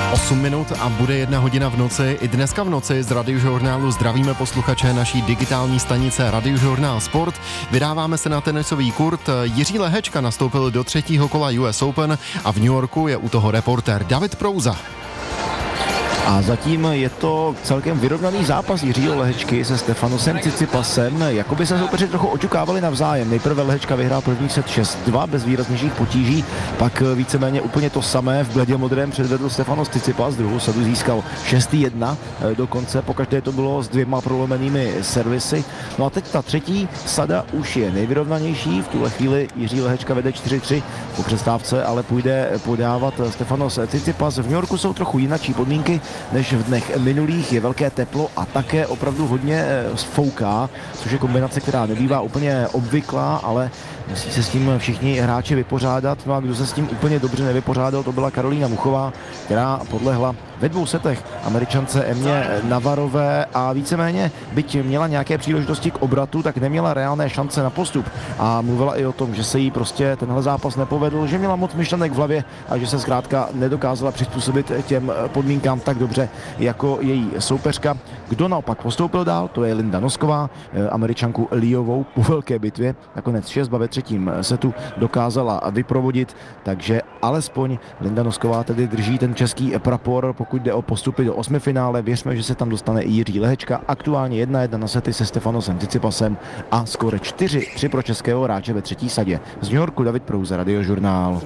8 minut a bude 1 hodina v noci. I dneska v noci z Radiožurnálu zdravíme posluchače naší digitální stanice Radiožurnál Sport. Vydáváme se na tenisový kurt. Jiří Lehečka nastoupil do 3. kola US Open a v New Yorku je u toho reportér David Prouza. A zatím je to celkem vyrovnaný zápas Jiřího Lehečky se Stefanosem Tsitsipasem. Jakoby se soupeři trochu oťukávali navzájem. Nejprve Lehečka vyhrál první set 6-2 bez výraznějších potíží, pak víceméně úplně to samé v bledě modrém předvedl Stefanos Tsitsipas. Druhou sadu získal 6-1 dokonce, pokaždé to bylo s 2 prolomenými servisy. No a teď ta třetí sada už je nejvyrovnanější. V tuhle chvíli Jiří Lehečka vede 4-3 po přestávce, ale půjde podávat Stefanos Tsitsipas. V New Yorku jsou trochu jinačí podmínky než v dnech minulých, je velké teplo a také opravdu hodně fouká, což je kombinace, která nebývá úplně obvyklá, ale musí se s tím všichni hráči vypořádat. No a kdo se s tím úplně dobře nevypořádal, to byla Karolína Muchová, která podlehla ve 2 setech Američance Emě Navarové a víceméně, byť měla nějaké příležitosti k obratu, tak neměla reálné šance na postup. A mluvila i o tom, že se jí prostě tenhle zápas nepovedl, že měla moc myšlenek v hlavě a že se zkrátka nedokázala přizpůsobit těm podmínkám tak dobře jako její soupeřka. Kdo naopak postoupil dál, to je Linda Nosková, Američanku Liovou po velké bitvě. Nakonec 6-2 ve 3. setu dokázala vyprovodit, takže alespoň Linda Nosková tedy drží ten český prapor, pokud jde o postupy do 8. finále. Věřme, že se tam dostane i Jiří Lehečka. Aktuálně 1-1 na sety se Stefanosem Tsitsipasem a skóre 4-3 pro českého hráče ve 3. sadě. Z New Yorku David Prouza, Radiožurnál.